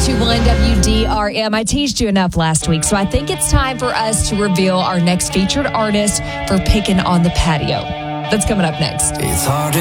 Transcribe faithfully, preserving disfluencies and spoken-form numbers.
to one W D R M. I teased you enough last week, so I think it's time for us to reveal our next featured artist for Picking on the Patio. That's coming up next. It's hard to